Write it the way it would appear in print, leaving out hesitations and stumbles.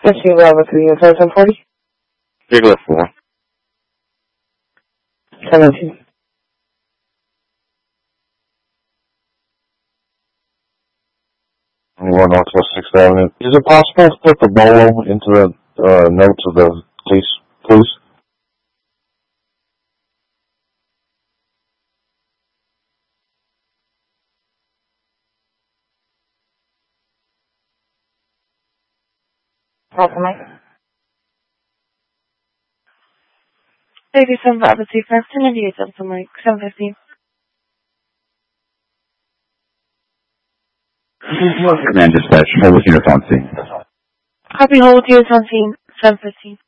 15 Bravo 3, inside 1040. Bigler 4. 17. 21 Northwest 6th Avenue. Is it possible to put the bolo into the notes of the case, please? Call for Mike. 87 Bravo 3, 598 Delta Mike, 715. Command dispatch, hold with units on scene. Copy, hold with units on scene, 715.